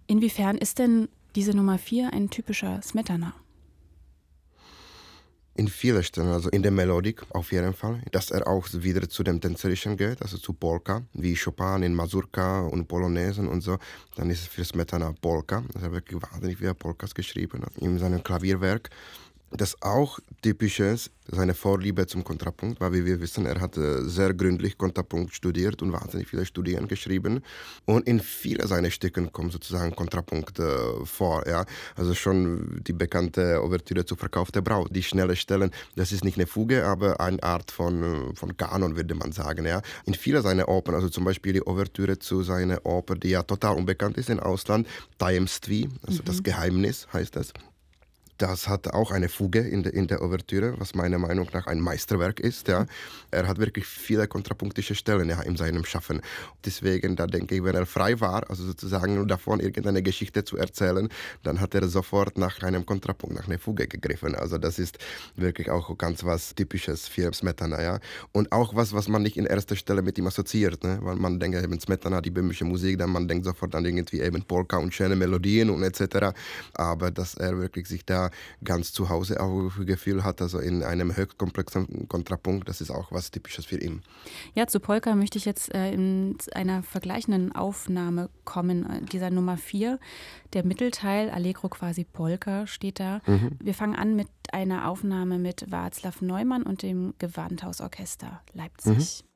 Inwiefern ist denn diese Nummer 4 ein typischer Smetana? In vielen Stellen, also in der Melodik auf jeden Fall, dass er auch wieder zu dem Tänzerischen geht, also zu Polka, wie Chopin in Mazurka und Polonesen und so, dann ist es für Smetana Polka. Also er hat wirklich wahnsinnig viele Polkas geschrieben in seinem Klavierwerk. Das auch typisch ist, seine Vorliebe zum Kontrapunkt, weil wie wir wissen, er hat sehr gründlich Kontrapunkt studiert und wahnsinnig viele Studien geschrieben. Und in vielen seiner Stücken kommt sozusagen Kontrapunkt vor. Ja? Also schon die bekannte Ouvertüre zu Verkaufte Braut, die schnelle Stellen, das ist nicht eine Fuge, aber eine Art von Kanon, würde man sagen. Ja? In vielen seiner Opern, also zum Beispiel die Ouvertüre zu seiner Oper, die ja total unbekannt ist im Ausland, Tajemství, also das Geheimnis heißt das. Das hat auch eine Fuge in der Ouvertüre, was meiner Meinung nach ein Meisterwerk ist. Ja. Er hat wirklich viele kontrapunktische Stellen ja, in seinem Schaffen. Deswegen, da denke ich, wenn er frei war, also sozusagen nur davon irgendeine Geschichte zu erzählen, dann hat er sofort nach einem Kontrapunkt, nach einer Fuge gegriffen. Also das ist wirklich auch ganz was Typisches für Smetana. Ja. Und auch was man nicht in erster Stelle mit ihm assoziiert. Ne? Weil man denkt eben Smetana, die böhmische Musik, dann man denkt sofort an irgendwie eben Polka und schöne Melodien und etc. Aber dass er wirklich sich da ganz zu Hause auch Gefühl hat, also in einem höchstkomplexen Kontrapunkt, das ist auch was Typisches für ihn. Ja, zu Polka möchte ich jetzt in einer vergleichenden Aufnahme kommen, dieser Nummer 4. Der Mittelteil, Allegro quasi Polka, steht da. Wir fangen an mit einer Aufnahme mit Václav Neumann und dem Gewandhausorchester Leipzig.